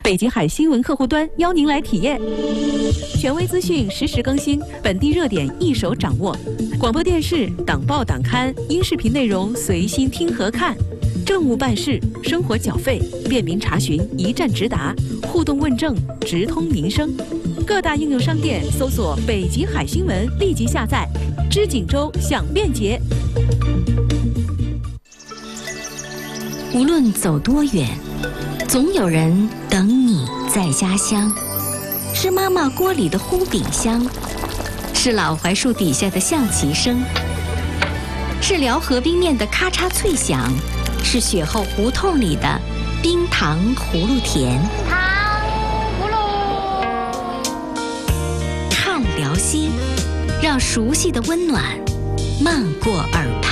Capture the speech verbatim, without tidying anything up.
北极海新闻客户端邀您来体验。权威资讯实时更新，本地热点一手掌握。广播电视、党报党刊、音视频内容随心听和看。政务办事、生活缴费、便民查询一站直达，互动问政直通民生。各大应用商店搜索“北极海新闻”，立即下载。知锦州享便捷。 无论走多远，总有人等你在家乡。是妈妈锅里的烀饼香，是老槐树底下的象棋声，是辽河冰面的咔嚓脆响，是雪后胡同里的冰糖葫芦甜。 糖葫芦， 看辽西，让熟悉的温暖漫过耳朵。